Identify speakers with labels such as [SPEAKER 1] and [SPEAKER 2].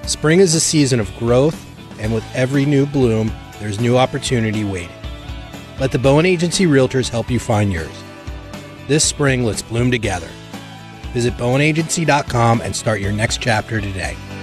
[SPEAKER 1] Spring is a season of growth, and with every new bloom, there's new opportunity waiting. Let the Bowen Agency Realtors help you find yours. This spring, let's bloom together. Visit bowenagency.com and start your next chapter today.